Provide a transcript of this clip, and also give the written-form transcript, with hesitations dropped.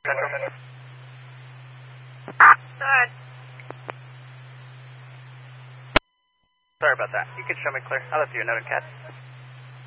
Central. Sorry about that. You can show me clear. I left you a note in CAD.